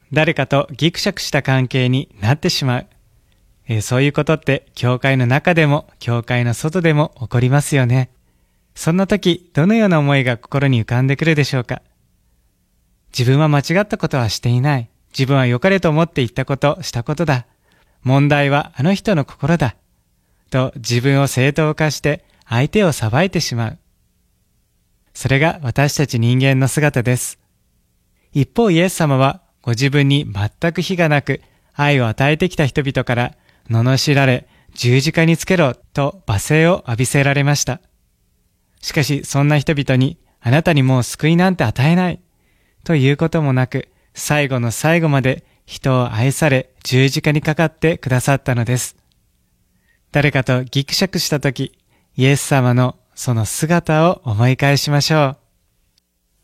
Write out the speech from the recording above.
誰かとギクシャクした関係になってしまう。そういうことって教会の中でも教会の外でも起こりますよね。そんな時、どのような思いが心に浮かんでくるでしょうか。自分は間違ったことはしていない。自分は良かれと思って言ったこと、したことだ。問題はあの人の心だ。と自分を正当化して相手を裁いてしまう。それが私たち人間の姿です。一方、イエス様はご自分に全く非がなく愛を与えてきた人々から罵られ、十字架につけろと罵声を浴びせられました。しかしそんな人々にあなたにもう救いなんて与えないということもなく、最後の最後まで人を愛され十字架にかかってくださったのです。誰かとギクシャクしたとき、イエス様のその姿を思い返しましょう。